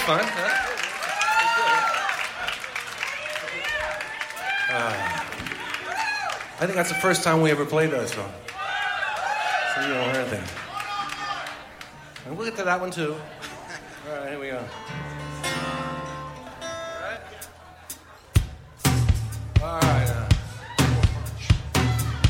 fun. Huh? I think that's the first time we ever played that song. So you don't hear anything. And we'll get to that one too. All right, here we go.